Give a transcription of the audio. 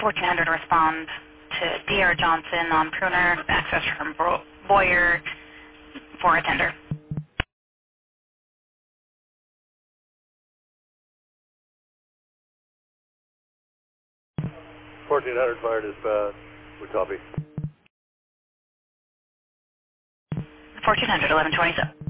1400 respond to D.R. Johnson on Pruner, access from Boyer for a tender. 1400 fire dispatch. We copy. 1400, 1127.